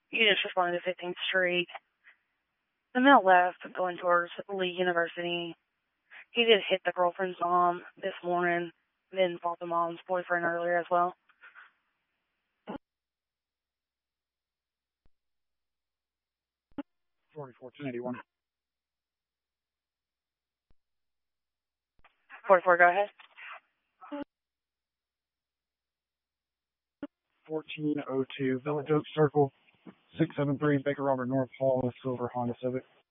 You just responded to 15th Street. The male left, going towards Lee University. He did hit the girlfriend's mom this morning, then fought the mom's boyfriend earlier as well. 44-1081. 44, go ahead. 1402 Village Oak Circle, 673 Baker Robert North Hall, Silver Honda Civic.